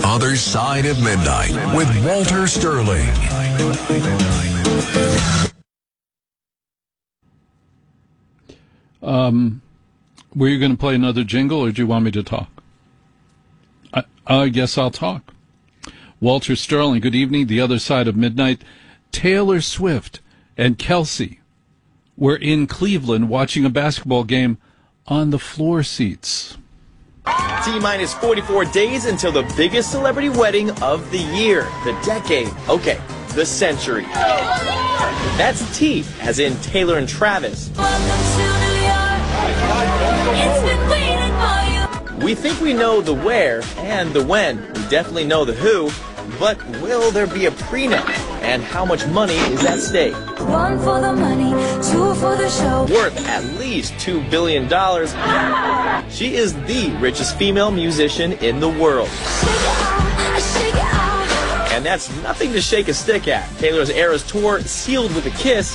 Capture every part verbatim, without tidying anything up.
Other Side of Midnight with Walter Sterling. Um, were you going to play another jingle, or do you want me to talk? I, I guess I'll talk. Walter Sterling, good evening. The Other Side of Midnight. Taylor Swift and Kelsey were in Cleveland watching a basketball game on the floor seats. T-minus forty-four days until the biggest celebrity wedding of the year, the decade, okay, the century. That's T, as in Taylor and Travis. We think we know the where and the when. We definitely know the who, but will there be a prenup? And how much money is at stake? One for the money, two for the show. Worth at least two billion dollars. She is the richest female musician in the world. And that's nothing to shake a stick at. Taylor's Eras Tour, sealed with a kiss,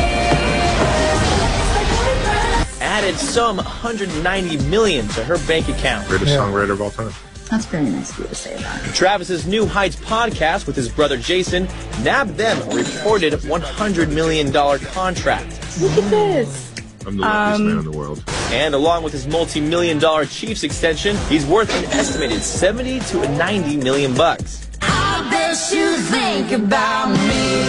added some one hundred ninety million dollars to her bank account. Greatest songwriter of all time. That's very nice of you to say that. Travis's New Heights podcast with his brother Jason nabbed them a reported one hundred million dollars contract. Look at this. I'm the luckiest Um, man in the world. And along with his multi-million dollar Chiefs extension, he's worth an estimated seventy to ninety million bucks. I bet you think about me.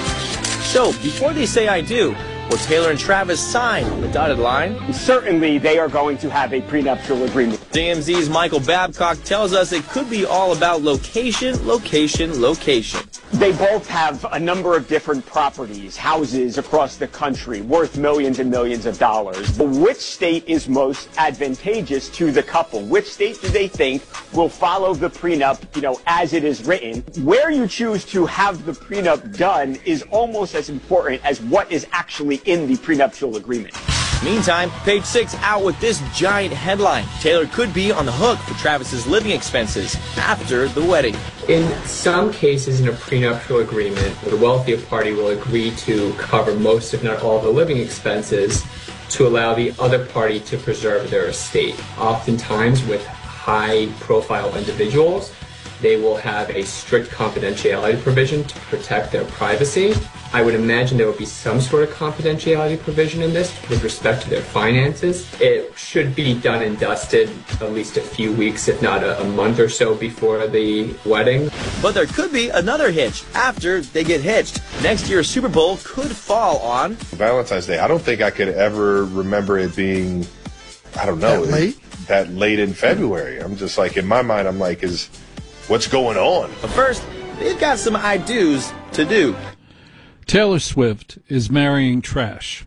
So, before they say I do, will Taylor and Travis sign on the dotted line? Certainly, they are going to have a prenuptial agreement. D M Z's Michael Babcock tells us it could be all about location, location, location. They both have a number of different properties, houses across the country, worth millions and millions of dollars. But which state is most advantageous to the couple? Which state do they think will follow the prenup, you know, as it is written? Where you choose to have the prenup done is almost as important as what is actually in the prenuptial agreement. Meantime, Page Six out with this giant headline. Taylor could be on the hook for Travis's living expenses after the wedding. In some cases in a prenuptial agreement, the wealthier party will agree to cover most, if not all, the living expenses to allow the other party to preserve their estate. Oftentimes with high-profile individuals, they will have a strict confidentiality provision to protect their privacy. I would imagine there would be some sort of confidentiality provision in this with respect to their finances. It should be done and dusted at least a few weeks, if not a, a month or so before the wedding. But there could be another hitch after they get hitched. Next year's Super Bowl could fall on Valentine's Day. I don't think I could ever remember it being, I don't know, That late? that late in February. I'm just like, in my mind, I'm like, is what's going on? But first, they've got some I-dos to do. Taylor Swift is marrying trash.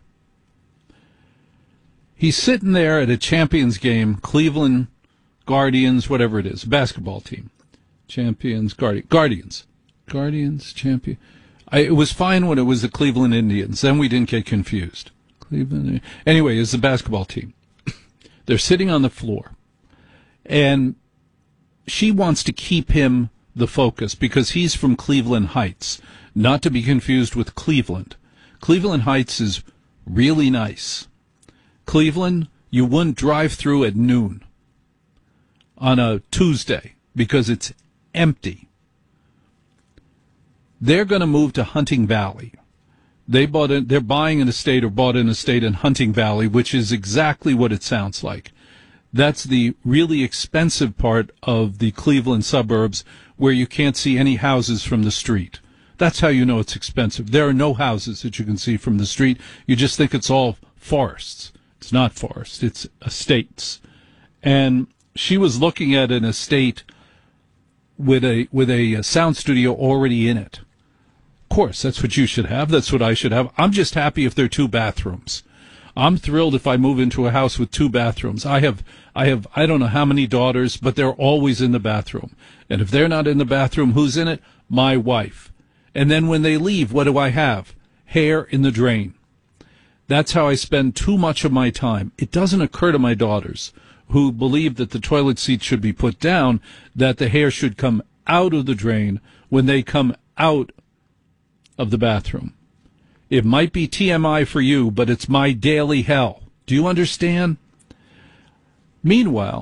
He's sitting there at a Champions game, Cleveland Guardians, whatever it is, basketball team. Champions, Guardi- Guardians. Guardians, champion. I, it was fine when it was the Cleveland Indians. Then we didn't get confused. Cleveland. Anyway, it's the basketball team. They're sitting on the floor. And she wants to keep him the focus because he's from Cleveland Heights. Not to be confused with Cleveland. Cleveland Heights is really nice. Cleveland, you wouldn't drive through at noon on a Tuesday because it's empty. They're going to move to Hunting Valley. They bought in, they're buying an estate or bought an estate in Hunting Valley, which is exactly what it sounds like. That's the really expensive part of the Cleveland suburbs where you can't see any houses from the street. That's how you know it's expensive. There are no houses that you can see from the street. You just think it's all forests. It's not forest. It's estates. And she was looking at an estate with a with a sound studio already in it. Of course, that's what you should have. That's what I should have. I'm just happy if there are two bathrooms. I'm thrilled if I move into a house with two bathrooms. I have, I have, I don't know how many daughters, but they're always in the bathroom. And if they're not in the bathroom, who's in it? My wife. And then when they leave, what do I have? Hair in the drain. That's how I spend too much of my time. It doesn't occur to my daughters, who believe that the toilet seat should be put down, that the hair should come out of the drain when they come out of the bathroom. It might be T M I for you, but it's my daily hell. Do you understand? Meanwhile,